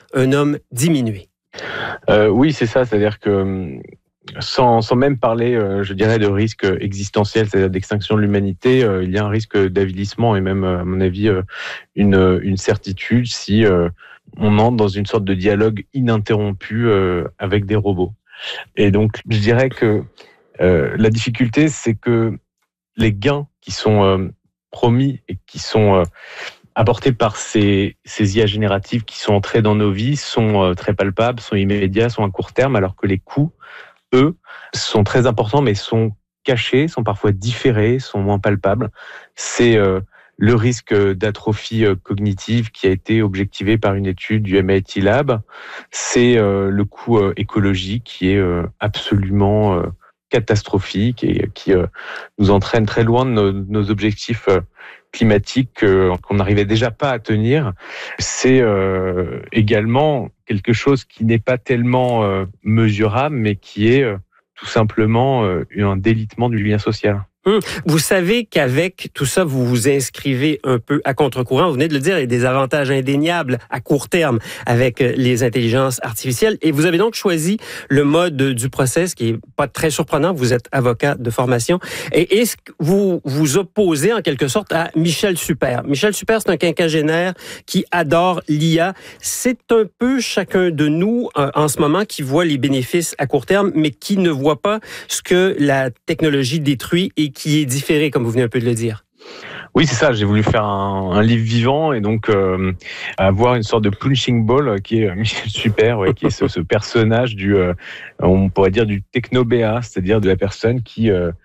un homme diminué. Oui, c'est ça. C'est-à-dire que sans même parler, je dirais, de risque existentiel, c'est-à-dire d'extinction de l'humanité, il y a un risque d'avilissement et même, à mon avis, une certitude si on entre dans une sorte de dialogue ininterrompu avec des robots. Et donc, je dirais que la difficulté, c'est que les gains qui sont promis et qui sont apportés par ces IA génératives qui sont entrées dans nos vies sont très palpables, sont immédiats, sont à court terme, alors que les coûts, eux, sont très importants, mais sont cachés, sont parfois différés, sont moins palpables. C'est le risque d'atrophie cognitive qui a été objectivé par une étude du MIT Lab. C'est le coût écologique qui est absolument catastrophique et qui nous entraîne très loin de nos objectifs climatiques qu'on n'arrivait déjà pas à tenir. C'est également quelque chose qui n'est pas tellement mesurable, mais qui est tout simplement un délitement du lien social. Vous savez qu'avec tout ça, vous vous inscrivez un peu à contre-courant. Vous venez de le dire, il y a des avantages indéniables à court terme avec les intelligences artificielles. Et vous avez donc choisi le mode du procès, ce qui est pas très surprenant. Vous êtes avocat de formation. Et est-ce que vous vous opposez en quelque sorte à Michel Suppert? Michel Suppert, c'est un quinquagénaire qui adore l'IA. C'est un peu chacun de nous en ce moment qui voit les bénéfices à court terme, mais qui ne voit pas ce que la technologie détruit et qui est différé, comme vous venez un peu de le dire. Oui, c'est ça. J'ai voulu faire un livre vivant et donc avoir une sorte de punching ball qui est Michel Suppert, qui est ce personnage on pourrait dire du techno-BA, c'est-à-dire de la personne qui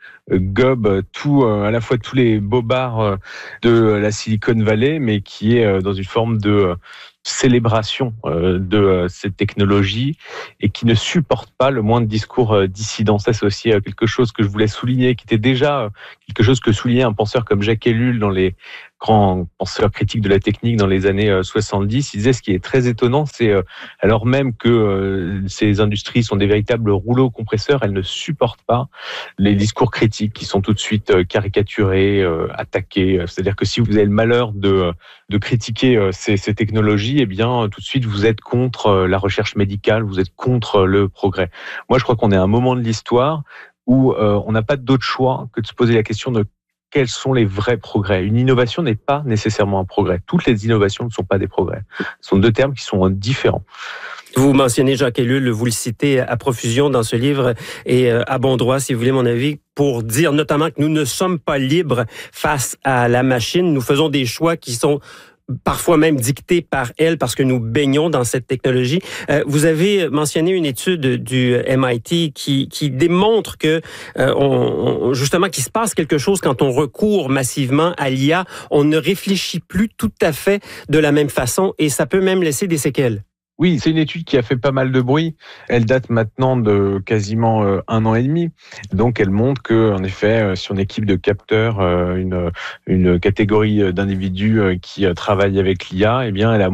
gobe à la fois tous les bobards de la Silicon Valley, mais qui est dans une forme de célébration de cette technologie et qui ne supporte pas le moindre discours dissidence associé à quelque chose que je voulais souligner, qui était déjà quelque chose que soulignait un penseur comme Jacques Ellul dans les grands penseurs critiques de la technique dans les années 70. Il disait ce qui est très étonnant, c'est alors même que ces industries sont des véritables rouleaux compresseurs, elles ne supportent pas les discours critiques qui sont tout de suite caricaturés, attaqués. C'est-à-dire que si vous avez le malheur de critiquer ces technologies, eh bien tout de suite vous êtes contre la recherche médicale, vous êtes contre le progrès. Moi, je crois qu'on est à un moment de l'histoire où on n'a pas d'autre choix que de se poser la question de quels sont les vrais progrès. Une innovation n'est pas nécessairement un progrès. Toutes les innovations ne sont pas des progrès. Ce sont deux termes qui sont différents. Vous mentionnez Jacques Ellul, vous le citez à profusion dans ce livre et à bon droit, si vous voulez mon avis, pour dire notamment que nous ne sommes pas libres face à la machine. Nous faisons des choix qui sont parfois même dictés par elle parce que nous baignons dans cette technologie. Vous avez mentionné une étude du MIT qui démontre que justement qu'il se passe quelque chose quand on recourt massivement à l'IA. On ne réfléchit plus tout à fait de la même façon et ça peut même laisser des séquelles. Oui, c'est une étude qui a fait pas mal de bruit. Elle date maintenant de quasiment 1 an et demi. Donc, elle montre que, en effet, sur une équipe de capteurs, une catégorie d'individus qui travaillent avec l'IA, eh bien, elle a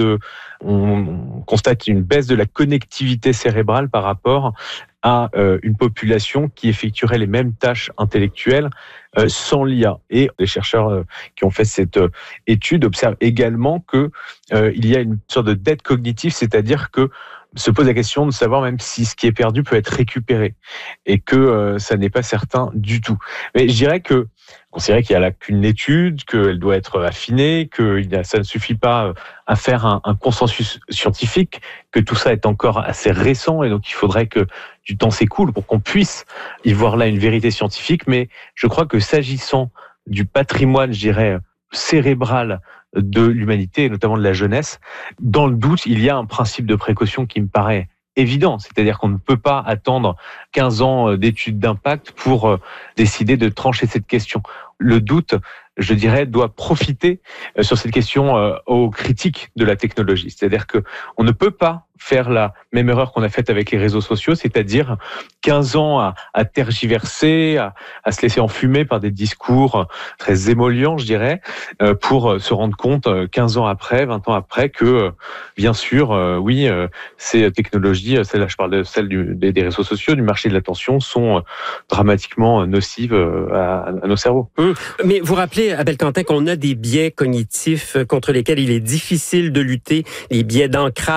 on constate une baisse de la connectivité cérébrale par rapport à une population qui effectuerait les mêmes tâches intellectuelles sans l'IA. Et les chercheurs qui ont fait cette étude observent également que il y a une sorte de dette cognitive, c'est-à-dire que se pose la question de savoir même si ce qui est perdu peut être récupéré et que ça n'est pas certain du tout. Mais je dirais que considérer qu'il n'y a là qu'une étude, qu'elle doit être affinée, que ça ne suffit pas à faire un consensus scientifique, que tout ça est encore assez récent et donc il faudrait que du temps s'écoule pour qu'on puisse y voir là une vérité scientifique. Mais je crois que s'agissant du patrimoine, je dirais, cérébral de l'humanité et notamment de la jeunesse, dans le doute, il y a un principe de précaution qui me paraît évident, c'est-à-dire qu'on ne peut pas attendre 15 ans d'études d'impact pour décider de trancher cette question. Le doute, je dirais, doit profiter sur cette question aux critiques de la technologie. C'est-à-dire que on ne peut pas faire la même erreur qu'on a faite avec les réseaux sociaux, c'est-à-dire 15 ans à tergiverser, à se laisser enfumer par des discours très émollients, je dirais, pour se rendre compte 15 ans après, 20 ans après, que bien sûr, oui, ces technologies, celle-là, je parle de celles des réseaux sociaux, du marché de l'attention, sont dramatiquement nocives à nos cerveaux. Mais vous rappelez, Abel Quentin, qu'on a des biais cognitifs contre lesquels il est difficile de lutter, les biais d'ancrage